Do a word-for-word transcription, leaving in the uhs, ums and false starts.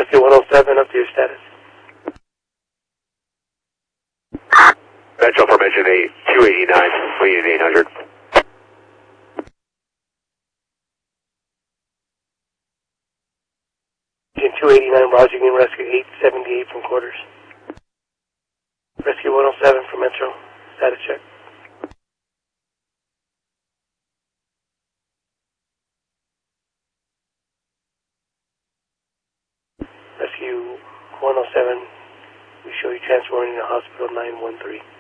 Rescue one oh seven, up to your status. Metro formation eight, two eighty-nine, leading eight hundred. two eighty-nine, Roger, you can rescue eight seventy-eight from quarters. Rescue one oh seven from Metro, status check. Rescue one oh seven, we show you transporting to hospital nine one three.